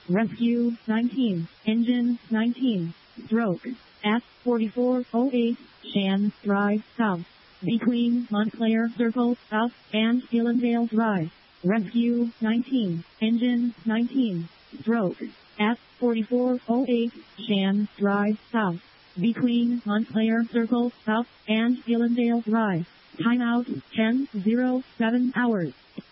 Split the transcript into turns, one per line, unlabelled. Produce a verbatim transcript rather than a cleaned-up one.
Rescue nineteen, Engine nineteen, Stroke, at forty-four oh eight, Shan Drive South, between Montclair Circle South and Gillendale Drive. Rescue nineteen, Engine nineteen, Stroke, at forty-four oh eight, Shan Drive South, between Montclair Circle South and Gillendale Drive. Timeout ten oh seven hours.